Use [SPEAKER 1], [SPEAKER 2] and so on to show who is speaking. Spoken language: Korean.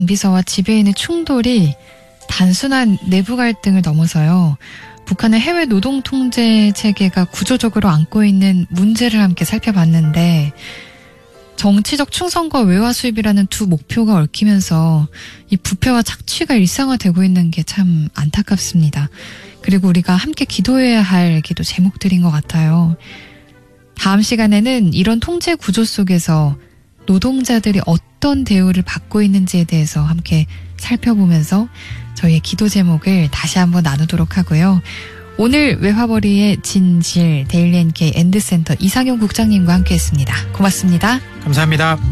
[SPEAKER 1] 정비서와 지배인의 충돌이 단순한 내부 갈등을 넘어서요. 북한의 해외 노동 통제 체계가 구조적으로 안고 있는 문제를 함께 살펴봤는데 정치적 충성과 외화 수입이라는 두 목표가 얽히면서 이 부패와 착취가 일상화되고 있는 게 참 안타깝습니다. 그리고 우리가 함께 기도해야 할 기도 제목들인 것 같아요. 다음 시간에는 이런 통제 구조 속에서 노동자들이 어떤 대우를 받고 있는지에 대해서 함께 살펴보면서 저희의 기도 제목을 다시 한번 나누도록 하고요. 오늘 외화벌이의 진실 데일리 NK 엔드센터 이상용 국장님과 함께했습니다. 고맙습니다.
[SPEAKER 2] 감사합니다.